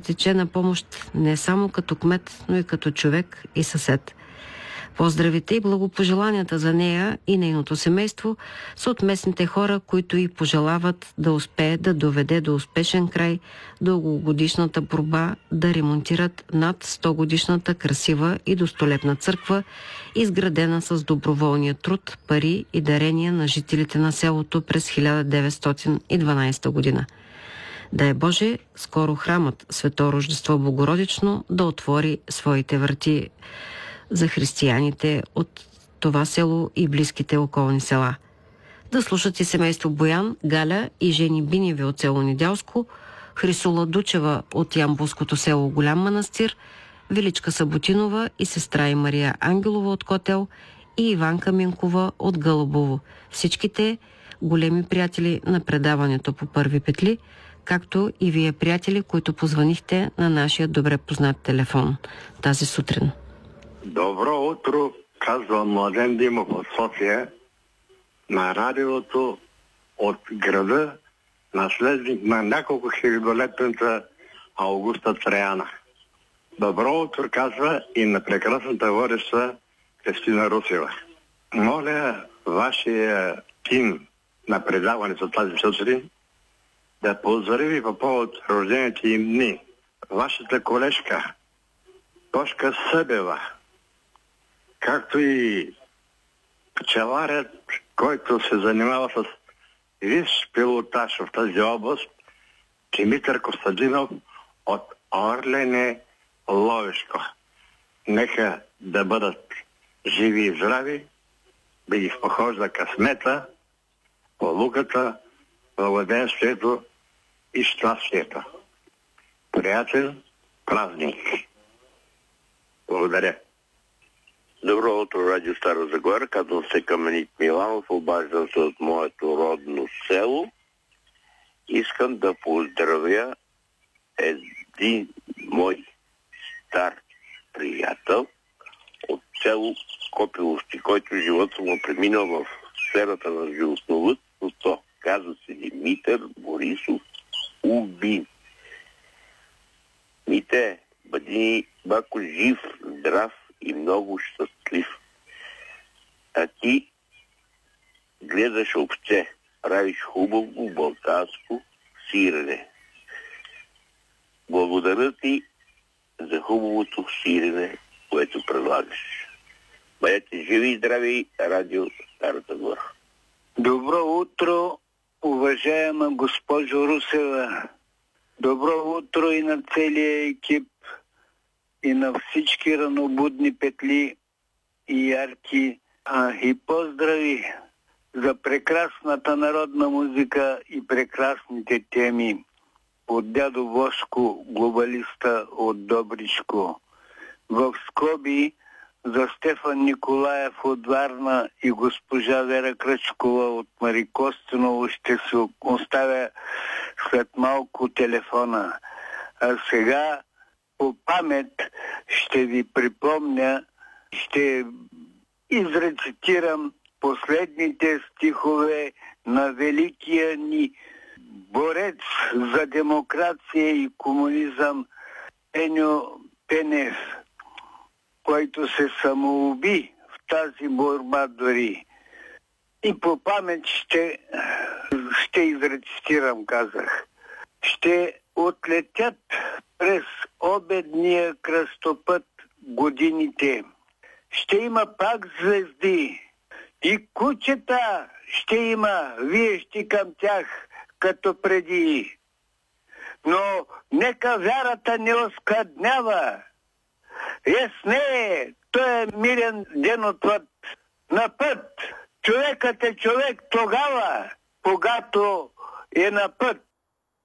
затече на помощ не само като кмет, но и като човек и съсед. Поздравите и благопожеланията за нея и нейното семейство са от местните хора, които и пожелават да успее да доведе до успешен край дългогодишната борба да ремонтират над 100-годишната красива и достолепна църква, изградена с доброволния труд, пари и дарения на жителите на селото през 1912 година. Дай Боже, скоро храмът Свето Рождество Богородично да отвори своите врати за християните от това село и близките околни села. Да слушат и семейство Боян, Галя и жени Биневи от село Недялско, Хрисула Дучева от ямбулското село Голям Манастир, Величка Саботинова и сестра и Мария Ангелова от Котел и Иванка Минкова от Гълъбово. Всичките големи приятели на предаването по първи петли, както и вие, приятели, които позванихте на нашия добре познат телефон тази сутрин. Добро утро, казва Младен Димов от София, на радиото от града, наследник на няколко хилядолетната Аугуста Траяна. Добро утро, казва и на прекрасната водеща Кристина Русева. Моля вашия тим на предаването тази сутрин да поздрави по повод рождените им дни вашата колежка Тошка Събева, както и пчеларят, който се занимава с висш пилотаж в тази област, Димитър Костадинов от Орлене, Ловешко. Нека да бъдат живи и здрави, да ги похожда късмета, полуката, благоденствието и щастието. Приятен празник! Благодаря. Добро утро, радио Стара Загора. Казвам се Каменит Миланов, обаждам се от моето родно село. Искам да поздравя един мой стар приятел от село Копиловци, който живота му преминал в сферата на животновъдството. Казва се Димитър Борисов Убин. Мите, бъди бако жив, здрав и много щастлив. А ти гледаш овце, правиш хубаво балтанско сирене. Благодаря ти за хубавото сирене, което предлагаш. Бъдете живи и здрави, радио Старата Гора. Добро утро, уважаема госпожо Русева. Добро утро и на целия екип, и на всички ранобудни петли и ярки, и поздрави за прекрасната народна музика и прекрасните теми от дядо Вошко, глобалиста от Добричко. В скоби за Стефан Николаев от Варна и госпожа Вера Кръчкова от Марикостиново ще се оставя след малко телефона. А сега по памет ще ви припомня, ще изрецитирам последните стихове на великия ни борец за демокрация и комунизъм Еньо Пенев, който се самоуби в тази борба дори. И по памет ще изрецитирам, казах. Ще отлетят през обедния кръстопът годините. Ще има пак звезди и кучета ще има, виещи към тях, като преди. Но нека вярата не оскъднява. Ясне, той е мирен ден отвъд. На път човекът е човек тогава, когато е на път.